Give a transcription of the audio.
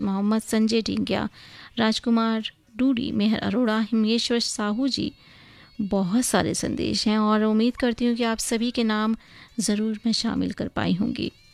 मोहम्मद संजय ढींगिया, राजकुमार डूडी, मेहर अरोड़ा, हिमेश्वर साहू जी। बहुत सारे संदेश हैं और उम्मीद करती हूँ कि आप सभी के नाम ज़रूर मैं शामिल कर पाई होंगी।